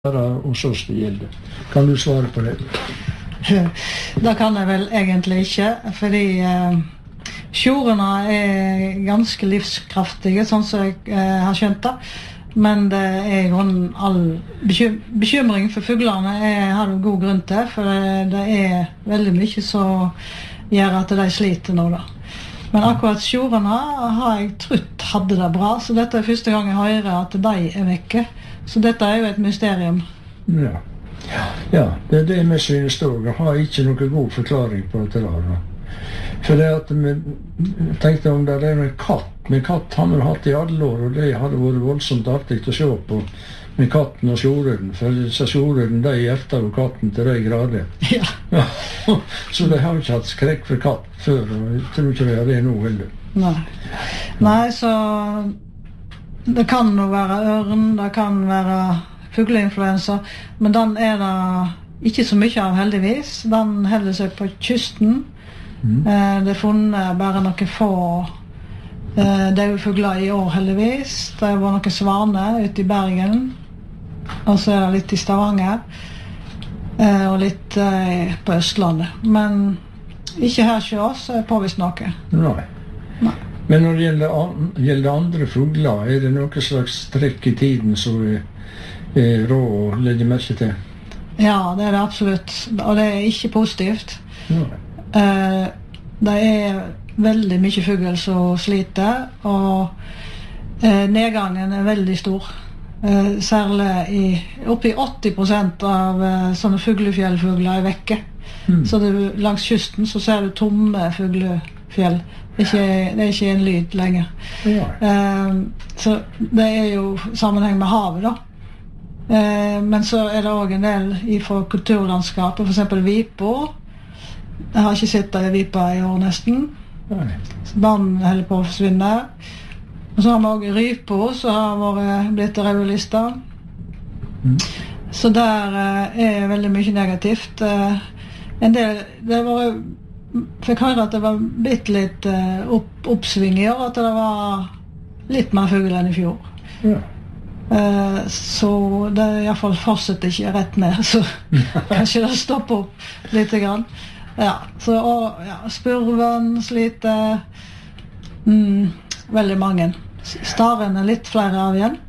bare hos oss det gjelder. Kan du svare på det? Det kan jeg vel egentlig ikke, fordi sjorene ganske livskraftige, sånn som jeg har skjønt det. Men det all bekymring for fuglene har du god grunn til, for det veldig mye som gjør at de sliter nå da. Men akkurat sjorene har jeg trodd hadde det bra, så dette første gang jeg hører at de vekke. Så dette jo et mysterium. Ja, det det vi synes også. Jeg har ikke noen god forklaring på dette da. For det at vi tenkte om det en katt. Men katt har vi hatt i alle år, og det hadde vært voldsomt artig å se på med katten og sjorøden. For sjorøden, de hjerter jo katten til de grader. Ja. Så de har ikke hatt skrekk for katt før, og jeg tror ikke de har det nå heller. Nei, så det kan jo være ørn, det kan være fugleinfluensa, men den det ikke så mye av heldigvis. Den holder seg på kysten. Det funnet bare noen få døde fugler i år heldigvis. Det var noen svaner ute i Bergen, og så det litt i Stavanger, og litt på Østlandet. Men ikke her hos oss påvist noe. Nei. Men når det gjelder andre fugler, det noe slags trekk i tiden som rå å legge merke til? Ja, det det absolutt. Og det ikke positivt. Det veldig mye fugl som sliter, og nedgangen veldig stor. Særlig oppi 80% av sånne fuglefjellfugler vekke. Så langs kysten så ser du tomme fuglefjell. Det ikke en lyd lenger. Så det jo sammenheng med havet da. Men så det også en del fra kulturlandskapet, for eksempel vipa. Jeg har ikke sett det i vipa i år nesten. Banen holder på å forsvinne. Og så har vi også rypo, som har blitt rødlister. Så der veldig mye negativt. En del, fikk høre at det var blitt litt oppsving i år, at det var litt mer fugl enn i fjor. Så det I hvert fall fortsetter ikke rett ned, så kanskje det stopper opp litt grann. Så spurven sliter, veldig mange. Staren litt flere av igjen.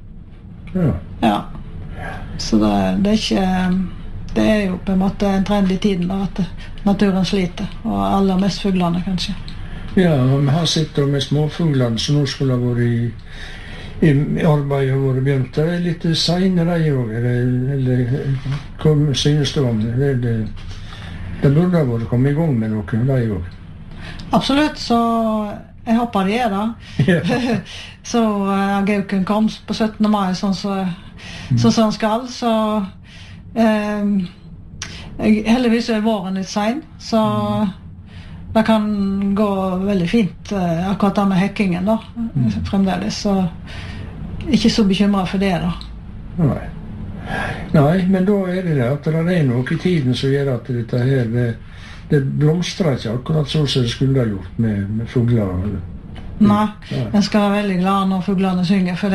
Så det ikke... Det jo på en måte en trend i tiden da, at naturen sliter, og aller mest fuglene kanskje. Ja, og vi har sett med småfuglene som nå skulle ha vært i arbeidet og vært begynt. Det litt senere også, eller hva synes du om det? Det burde ha vært kommet i gang med noe, de også. Absolutt, så jeg håper de det. Så gauken kom på 17. mai, sånn han skal, så heldigvis våren litt sen, så det kan gå veldig fint akkurat da med hekkingen da, fremdeles, så ikke så bekymret for det da. Nei, men da det at det noe i tiden som gjør at dette her det blomstrer ikke akkurat så som det skulle ha gjort med fugler. Nei, jeg skal være veldig glad når fuglene synger, for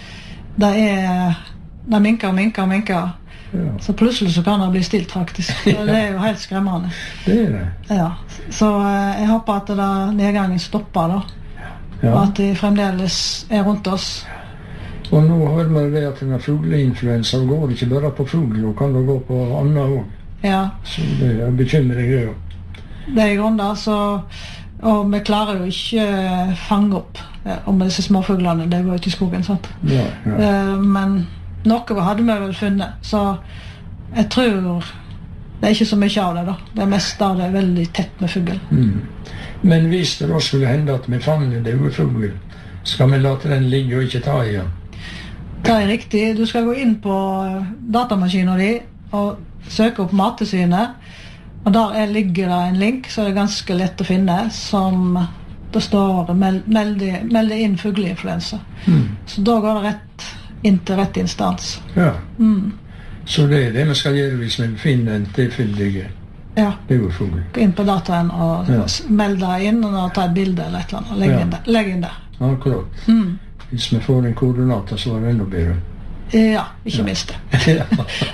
det minker. Så plutselig så kan det bli stilt faktisk. Det jo helt skremmende. Det det. Ja, så jeg håper at nedgangen stopper da. Og at de fremdeles rundt oss. Og nå hører man det at denne fugleinfluensa går ikke bare på fugl, og kan det gå på annet også. Ja. Så det bekymring det jo. Det I grunn da, så... Og vi klarer jo ikke fange opp om disse småfuglene, det går ut I skogen, sant? Men... Noe hadde vi vel funnet, så jeg tror det ikke så mye av det da. Det meste av det veldig tett med fugl. Men hvis det da skulle hende at vi fanger det fugl, skal vi late den ligge og ikke ta I den? Det riktig. Du skal gå inn på datamaskinen din og søke opp Mattilsynet, og der ligger det en link, så det ganske lett å finne, som det står meld inn fugleinfluensa. Så da går det inn til rett instans. Så det det vi skal gjøre hvis vi finner en tilfeldig fugl. Gå inn på dataen og melde inn og ta et bilde eller et eller annet og legge inn det. Akkurat. Hvis vi får en koordinater så det enda bedre. Ja, ikke minst det. Ja.